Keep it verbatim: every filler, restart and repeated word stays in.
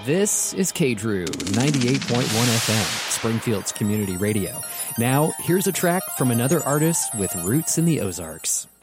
This is K Drew, ninety-eight point one F M, Springfield's community radio. Now, here's a track from another artist with roots in the Ozarks.